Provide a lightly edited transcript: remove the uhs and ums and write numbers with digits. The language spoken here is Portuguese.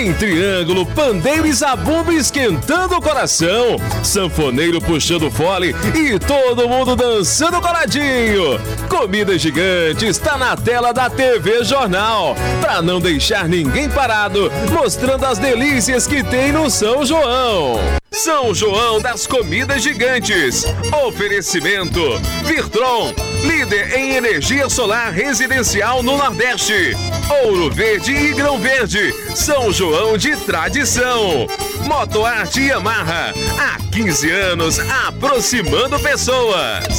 Tem triângulo, pandeiro e zabumba esquentando o coração, sanfoneiro puxando fole e todo mundo dançando coladinho. Comida Gigante está na tela da TV Jornal, para não deixar ninguém parado, mostrando as delícias que tem no São João. São João das Comidas Gigantes. Oferecimento Virtron, líder em energia solar residencial no Nordeste. Ouro Verde e Grão Verde, São João de tradição. Motoarte Yamaha, há 15 anos aproximando pessoas.